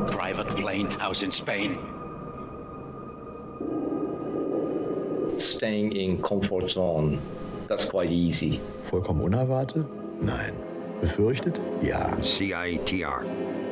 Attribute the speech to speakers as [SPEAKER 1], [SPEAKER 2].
[SPEAKER 1] private plane house in Spain.
[SPEAKER 2] Staying in comfort zone, that's quite easy.
[SPEAKER 3] Vollkommen unerwartet? Nein. Befürchtet? Ja.
[SPEAKER 4] CITR.